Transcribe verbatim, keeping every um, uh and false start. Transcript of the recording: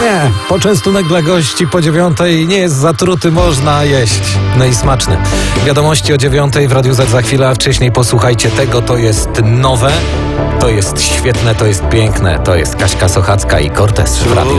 Nie, poczęstunek dla gości po dziewiątej nie jest zatruty, można jeść. No i smaczny. Wiadomości o dziewiątej w Radiu Z za chwilę, a wcześniej posłuchajcie tego, to jest nowe, to jest świetne, to jest piękne, to jest Kaśka Sochacka i Cortez w Radiu